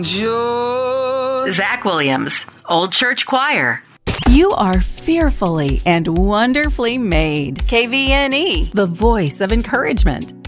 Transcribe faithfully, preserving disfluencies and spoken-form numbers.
Yours. Zach Williams, Old Church Choir. You are fearfully and wonderfully made. K V N E, the voice of encouragement.